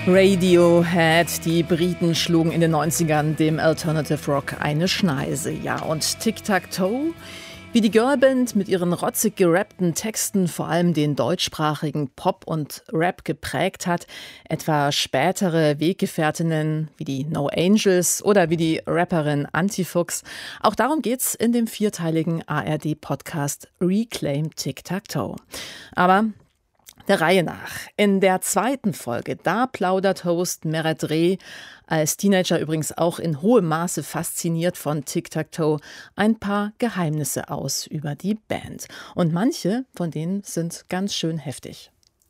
Radiohead, die Briten schlugen in den 90ern dem Alternative Rock eine Schneise. Ja, und Tic-Tac-Toe, wie die Girlband mit ihren rotzig gerappten Texten vor allem den deutschsprachigen Pop und Rap geprägt hat, etwa spätere Weggefährtinnen wie die No Angels oder wie die Rapperin Antifuchs. Auch darum geht's in dem vierteiligen ARD-Podcast Reclaim Tic-Tac-Toe. Aber der Reihe nach. In der zweiten Folge, da plaudert Host Meret Reh, als Teenager übrigens auch in hohem Maße fasziniert von Tic-Tac-Toe, ein paar Geheimnisse aus über die Band. Und manche von denen sind ganz schön heftig.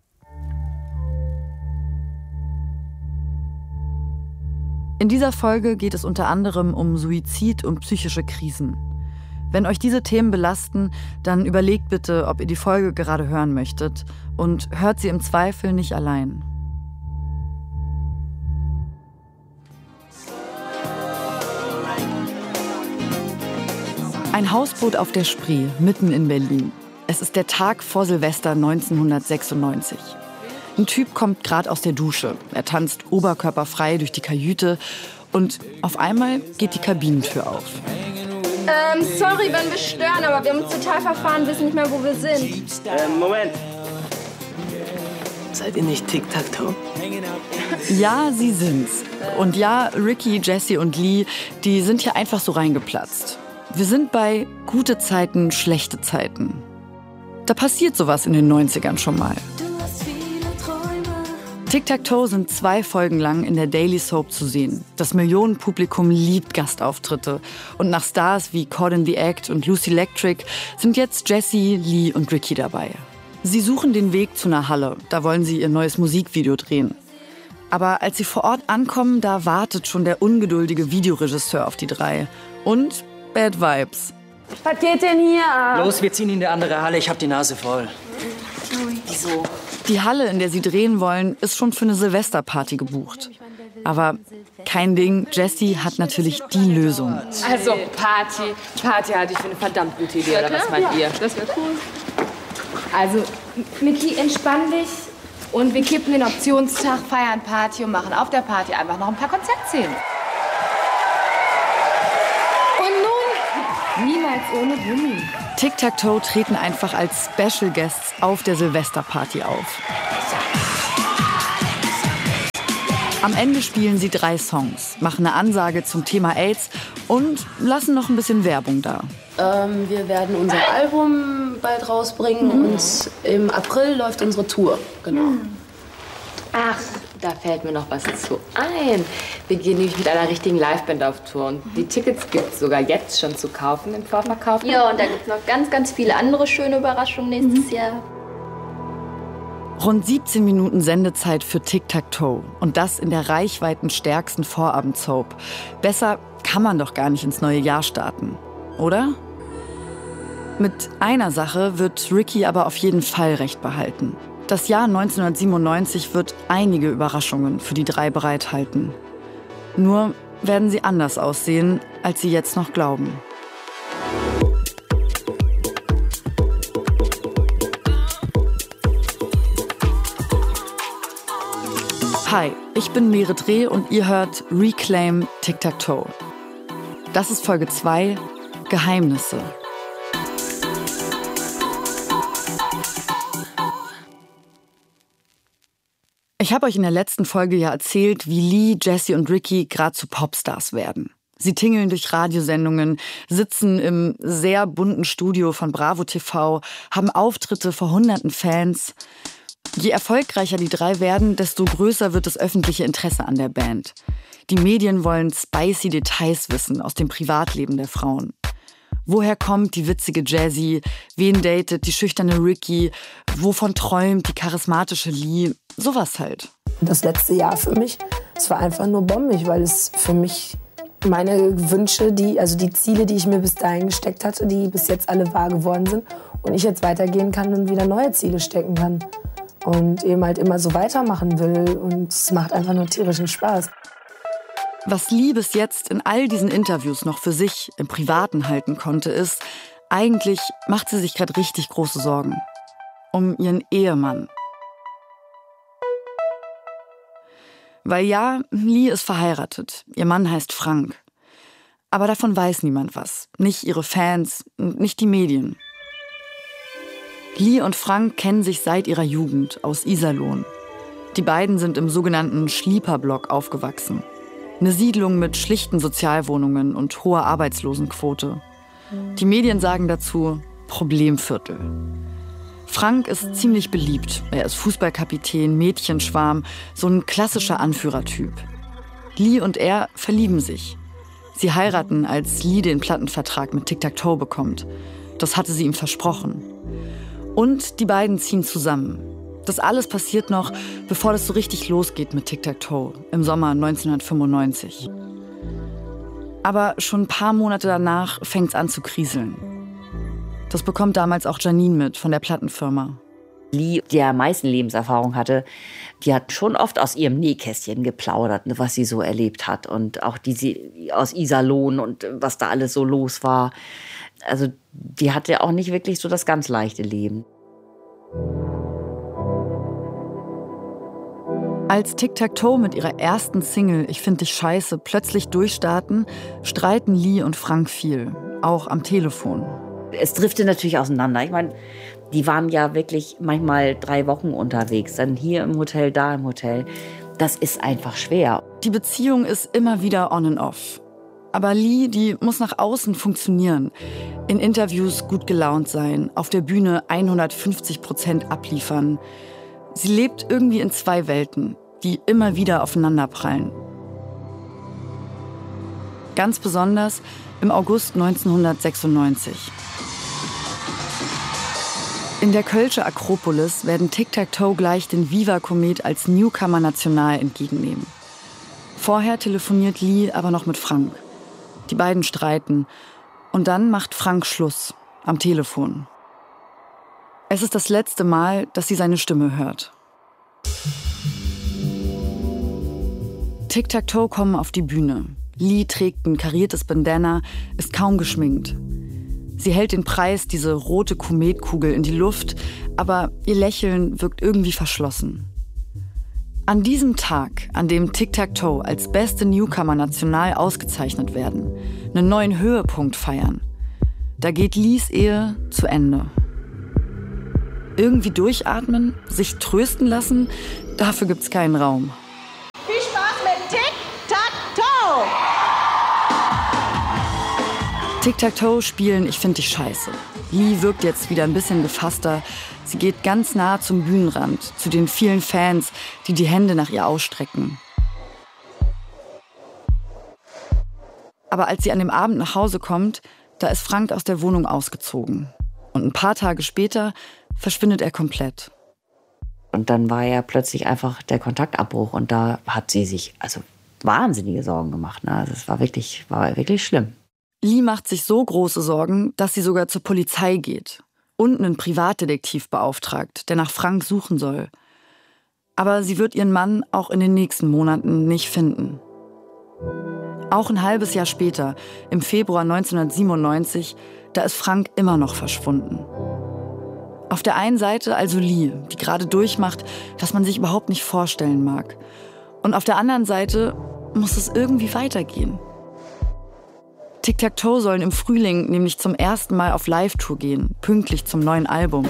In dieser Folge geht es unter anderem um Suizid und psychische Krisen. Wenn euch diese Themen belasten, dann überlegt bitte, ob ihr die Folge gerade hören möchtet und hört sie im Zweifel nicht allein. Ein Hausboot auf der Spree, mitten in Berlin. Es ist der Tag vor Silvester 1996. Ein Typ kommt gerade aus der Dusche. Er tanzt oberkörperfrei durch die Kajüte und auf einmal geht die Kabinentür auf. Sorry, wenn wir stören, aber wir haben uns total verfahren, wissen nicht mehr, wo wir sind. Moment. Seid ihr nicht Tic-Tac-Toe? Ja, sie sind's. Und ja, Ricky, Jessie und Lee, die sind hier einfach so reingeplatzt. Wir sind bei gute Zeiten, schlechte Zeiten. Da passiert sowas in den 90ern schon mal. Tic-Tac-Toe sind 2 Folgen lang in der Daily Soap zu sehen. Das Millionenpublikum liebt Gastauftritte. Und nach Stars wie Caught in the Act und Lucy Electric sind jetzt Jessie, Lee und Ricky dabei. Sie suchen den Weg zu einer Halle. Da wollen sie ihr neues Musikvideo drehen. Aber als sie vor Ort ankommen, da wartet schon der ungeduldige Videoregisseur auf die 3. Und Bad Vibes. Was geht denn hier ab? Los, wir ziehen in die andere Halle. Ich hab die Nase voll. Wieso? Die Halle, in der sie drehen wollen, ist schon für eine Silvesterparty gebucht. Aber kein Ding, Jessie hat natürlich die Lösung. Also Party halte ich für eine verdammt gute Idee, oder was meint ihr? Das wäre cool. Also, Niki, entspann dich und wir kippen den Optionstag, feiern Party und machen auf der Party einfach noch ein paar Konzertszenen. Und nun, niemals ohne Gummi. Tic-Tac-Toe treten einfach als Special Guests auf der Silvesterparty auf. Am Ende spielen sie 3 Songs, machen eine Ansage zum Thema AIDS und lassen noch ein bisschen Werbung da. Wir werden unser Album bald rausbringen und im April läuft unsere Tour. Genau. Ach, da fällt mir noch was zu ein. Wir gehen nämlich mit einer richtigen Liveband auf Tour. Und die Tickets gibt es sogar jetzt schon zu kaufen im Vorverkauf. Ja, und da gibt es noch ganz, ganz viele andere schöne Überraschungen nächstes Jahr. Rund 17 Minuten Sendezeit für Tic-Tac-Toe. Und das in der reichweitenstärksten Vorabendsoap. Besser kann man doch gar nicht ins neue Jahr starten, oder? Mit einer Sache wird Ricky aber auf jeden Fall recht behalten. Das Jahr 1997 wird einige Überraschungen für die 3 bereithalten. Nur werden sie anders aussehen, als sie jetzt noch glauben. Hi, ich bin Meret Reh und ihr hört Reclaim Tic-Tac-Toe. Das ist Folge 2, Geheimnisse. Ich habe euch in der letzten Folge ja erzählt, wie Lee, Jessie und Ricky gerade zu Popstars werden. Sie tingeln durch Radiosendungen, sitzen im sehr bunten Studio von Bravo TV, haben Auftritte vor hunderten Fans. Je erfolgreicher die 3 werden, desto größer wird das öffentliche Interesse an der Band. Die Medien wollen spicy Details wissen aus dem Privatleben der Frauen. Woher kommt die witzige Jessie? Wen datet die schüchterne Ricky? Wovon träumt die charismatische Lee? Sowas halt. Das letzte Jahr für mich, es war einfach nur bombig, weil es für mich meine Wünsche, die Ziele, die ich mir bis dahin gesteckt hatte, die bis jetzt alle wahr geworden sind und ich jetzt weitergehen kann und wieder neue Ziele stecken kann und eben halt immer so weitermachen will und es macht einfach nur tierischen Spaß. Was Lee bis jetzt in all diesen Interviews noch für sich im Privaten halten konnte, ist, eigentlich macht sie sich gerade richtig große Sorgen. Um ihren Ehemann. Weil ja, Lee ist verheiratet. Ihr Mann heißt Frank. Aber davon weiß niemand was. Nicht ihre Fans, nicht die Medien. Lee und Frank kennen sich seit ihrer Jugend aus Iserlohn. Die beiden sind im sogenannten Schlieperblock aufgewachsen. Eine Siedlung mit schlichten Sozialwohnungen und hoher Arbeitslosenquote. Die Medien sagen dazu Problemviertel. Frank ist ziemlich beliebt. Er ist Fußballkapitän, Mädchenschwarm, so ein klassischer Anführertyp. Lee und er verlieben sich. Sie heiraten, als Lee den Plattenvertrag mit Tic Tac Toe bekommt. Das hatte sie ihm versprochen. Und die beiden ziehen zusammen. Das alles passiert noch, bevor das so richtig losgeht mit Tic Tac Toe im Sommer 1995. Aber schon ein paar Monate danach fängt es an zu kriseln. Das bekommt damals auch Janine mit von der Plattenfirma. Lee, die am meisten Lebenserfahrung hatte, die hat schon oft aus ihrem Nähkästchen geplaudert, was sie so erlebt hat. Und auch aus Iserlohn und was da alles so los war. Also die hatte auch nicht wirklich so das ganz leichte Leben. Als Tic Tac Toe mit ihrer ersten Single Ich find dich scheiße plötzlich durchstarten, streiten Lee und Frank viel, auch am Telefon. Es driftet natürlich auseinander. Ich meine, die waren ja wirklich manchmal 3 Wochen unterwegs, dann hier im Hotel, da im Hotel. Das ist einfach schwer. Die Beziehung ist immer wieder on and off. Aber Lee, die muss nach außen funktionieren. In Interviews gut gelaunt sein, auf der Bühne 150% abliefern. Sie lebt irgendwie in 2 Welten, die immer wieder aufeinanderprallen. Ganz besonders im August 1996. In der Kölscher Akropolis werden Tic Tac Toe gleich den Viva Komet als Newcomer national entgegennehmen. Vorher telefoniert Lee aber noch mit Frank. Die beiden streiten. Und dann macht Frank Schluss am Telefon. Es ist das letzte Mal, dass sie seine Stimme hört. Tic Tac Toe kommen auf die Bühne. Lee trägt ein kariertes Bandana, ist kaum geschminkt. Sie hält den Preis, diese rote Kometkugel, in die Luft, aber ihr Lächeln wirkt irgendwie verschlossen. An diesem Tag, an dem Tic Tac Toe als beste Newcomer national ausgezeichnet werden, einen neuen Höhepunkt feiern, da geht Lees Ehe zu Ende. Irgendwie durchatmen, sich trösten lassen, dafür gibt's keinen Raum. Viel Spaß mit Tic Tac Toe! Tic Tac Toe spielen Ich find dich scheiße. Lee wirkt jetzt wieder ein bisschen gefasster. Sie geht ganz nah zum Bühnenrand, zu den vielen Fans, die die Hände nach ihr ausstrecken. Aber als sie an dem Abend nach Hause kommt, da ist Frank aus der Wohnung ausgezogen. Und ein paar Tage später verschwindet er komplett. Und dann war ja plötzlich einfach der Kontaktabbruch. Und da hat sie sich also wahnsinnige Sorgen gemacht. Ne? Also es war wirklich schlimm. Lee macht sich so große Sorgen, dass sie sogar zur Polizei geht und einen Privatdetektiv beauftragt, der nach Frank suchen soll. Aber sie wird ihren Mann auch in den nächsten Monaten nicht finden. Auch ein halbes Jahr später, im Februar 1997, da ist Frank immer noch verschwunden. Auf der einen Seite also Lee, die gerade durchmacht, was man sich überhaupt nicht vorstellen mag. Und auf der anderen Seite muss es irgendwie weitergehen. Tic Tac Toe sollen im Frühling nämlich zum ersten Mal auf Live-Tour gehen, pünktlich zum neuen Album.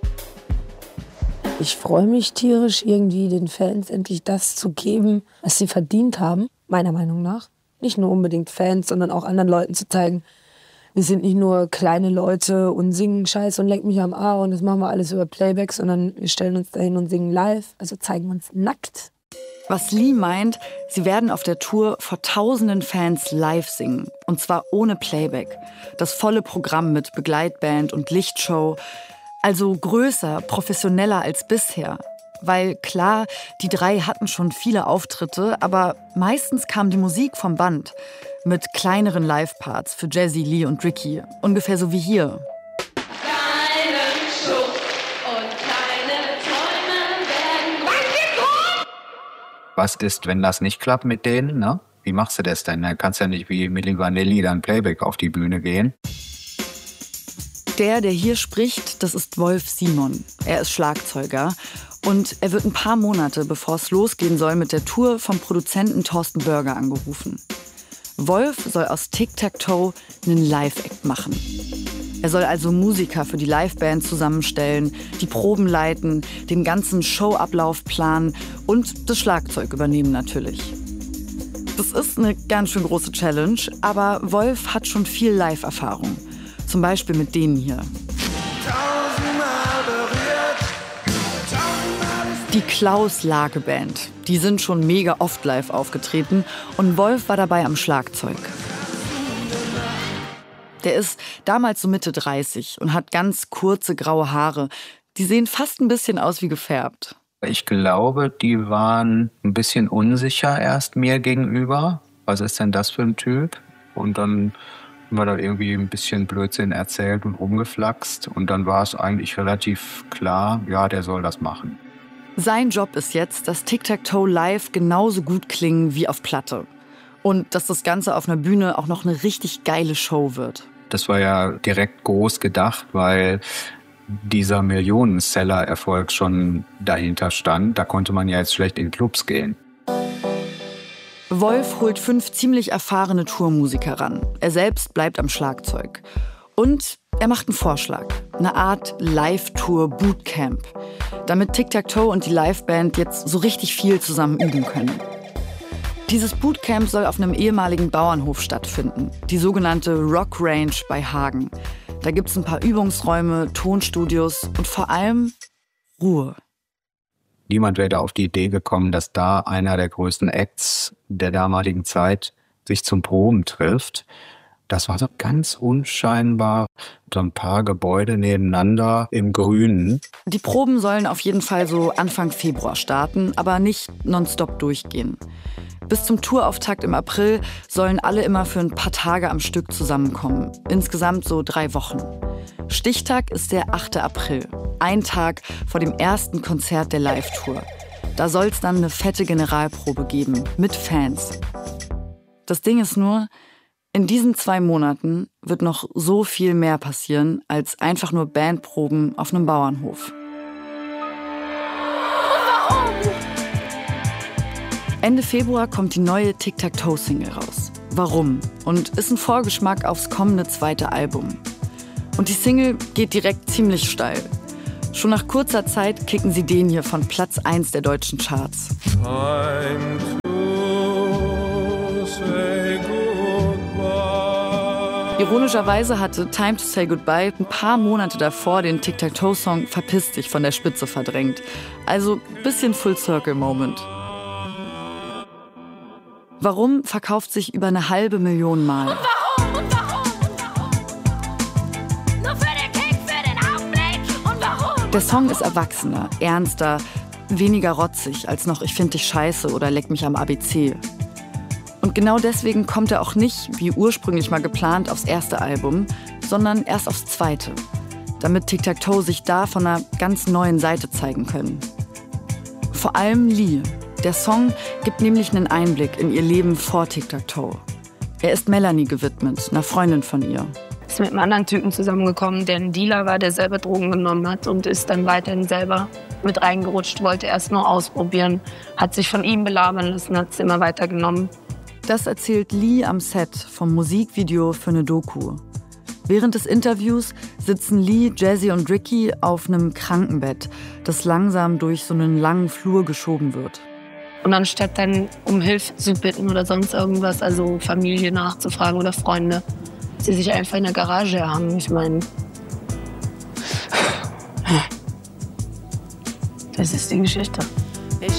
Ich freue mich tierisch, irgendwie den Fans endlich das zu geben, was sie verdient haben, meiner Meinung nach. Nicht nur unbedingt Fans, sondern auch anderen Leuten zu zeigen, wir sind nicht nur kleine Leute und singen Scheiße und leck mich am A und das machen wir alles über Playback, sondern wir stellen uns dahin und singen live, also zeigen uns nackt. Was Lee meint, sie werden auf der Tour vor tausenden Fans live singen. Und zwar ohne Playback. Das volle Programm mit Begleitband und Lichtshow. Also größer, professioneller als bisher. Weil klar, die 3 hatten schon viele Auftritte, aber meistens kam die Musik vom Band. Mit kleineren Live-Parts für Jessie, Lee und Ricky. Ungefähr so wie hier. Was ist, wenn das nicht klappt mit denen, ne? Wie machst du das denn? Da kannst ja nicht wie Milli Vanilli dann Playback auf die Bühne gehen. Der hier spricht, das ist Wolf Simon. Er ist Schlagzeuger. Und er wird ein paar Monate, bevor es losgehen soll mit der Tour, vom Produzenten Thorsten Börger angerufen. Wolf soll aus Tic-Tac-Toe einen Live-Act machen. Er soll also Musiker für die Liveband zusammenstellen, die Proben leiten, den ganzen Showablauf planen und das Schlagzeug übernehmen natürlich. Das ist eine ganz schön große Challenge, aber Wolf hat schon viel Live-Erfahrung. Zum Beispiel mit denen hier. Die Klaus-Lage-Band. Die sind schon mega oft live aufgetreten und Wolf war dabei am Schlagzeug. Der ist damals so Mitte 30 und hat ganz kurze graue Haare. Die sehen fast ein bisschen aus wie gefärbt. Ich glaube, die waren ein bisschen unsicher erst mir gegenüber. Was ist denn das für ein Typ? Und dann haben wir da irgendwie ein bisschen Blödsinn erzählt und rumgeflaxt. Und dann war es eigentlich relativ klar, ja, der soll das machen. Sein Job ist jetzt, dass Tic-Tac-Toe live genauso gut klingen wie auf Platte. Und dass das Ganze auf einer Bühne auch noch eine richtig geile Show wird. Das war ja direkt groß gedacht, weil dieser Millionen-Seller-Erfolg schon dahinter stand. Da konnte man ja jetzt schlecht in Clubs gehen. Wolf holt 5 ziemlich erfahrene Tourmusiker ran. Er selbst bleibt am Schlagzeug. Und er macht einen Vorschlag. Eine Art Live-Tour-Bootcamp. Damit Tic-Tac-Toe und die Liveband jetzt so richtig viel zusammen üben können. Dieses Bootcamp soll auf einem ehemaligen Bauernhof stattfinden, die sogenannte Rock Range bei Hagen. Da gibt's ein paar Übungsräume, Tonstudios und vor allem Ruhe. Niemand wäre da auf die Idee gekommen, dass da einer der größten Acts der damaligen Zeit sich zum Proben trifft. Das war so ganz unscheinbar, so ein paar Gebäude nebeneinander im Grünen. Die Proben sollen auf jeden Fall so Anfang Februar starten, aber nicht nonstop durchgehen. Bis zum Tourauftakt im April sollen alle immer für ein paar Tage am Stück zusammenkommen. Insgesamt so 3 Wochen. Stichtag ist der 8. April. Ein Tag vor dem ersten Konzert der Live-Tour. Da soll es dann eine fette Generalprobe geben, mit Fans. Das Ding ist nur, in diesen 2 Monaten wird noch so viel mehr passieren, als einfach nur Bandproben auf einem Bauernhof. Ende Februar kommt die neue Tic-Tac-Toe-Single raus. Warum? Und ist ein Vorgeschmack aufs kommende 2. Album. Und die Single geht direkt ziemlich steil. Schon nach kurzer Zeit kicken sie den hier von Platz 1 der deutschen Charts. Ironischerweise hatte Time to Say Goodbye ein paar Monate davor den Tic-Tac-Toe-Song Verpiss dich von der Spitze verdrängt. Also ein bisschen Full-Circle-Moment. Warum verkauft sich über 500.000 Mal? Der Song ist erwachsener, ernster, weniger rotzig als noch Ich find dich scheiße oder Leck mich am ABC. Und genau deswegen kommt er auch nicht, wie ursprünglich mal geplant, aufs erste Album, sondern erst aufs zweite. Damit Tic-Tac-Toe sich da von einer ganz neuen Seite zeigen können. Vor allem Lee. Der Song gibt nämlich einen Einblick in ihr Leben vor Tic-Tac-Toe. Er ist Melanie gewidmet, einer Freundin von ihr. Ist mit einem anderen Typen zusammengekommen, der ein Dealer war, der selber Drogen genommen hat und ist dann weiterhin selber mit reingerutscht, wollte erst nur ausprobieren, hat sich von ihm belabern lassen, hat es immer weiter genommen. Das erzählt Lee am Set vom Musikvideo für eine Doku. Während des Interviews sitzen Lee, Jazzy und Ricky auf einem Krankenbett, das langsam durch so einen langen Flur geschoben wird. Und anstatt dann um Hilfe zu bitten oder sonst irgendwas, also Familie nachzufragen oder Freunde, sie sich einfach in der Garage erhangen. Ich meine, das ist die Geschichte. Ich